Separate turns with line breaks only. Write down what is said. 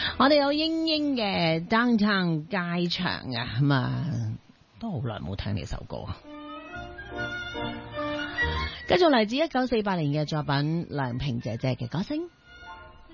我哋有英英嘅 Downtown 街場啊，咁啊都好耐冇聽呢首歌。繼續嚟自1948年嘅作品，梁平姐姐嘅歌聲。